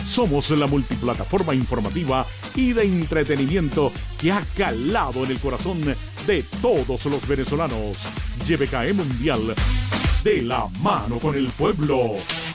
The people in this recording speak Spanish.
Somos la multiplataforma informativa y de entretenimiento que ha calado en el corazón de todos los venezolanos. YBKE Mundial, de la mano con el pueblo.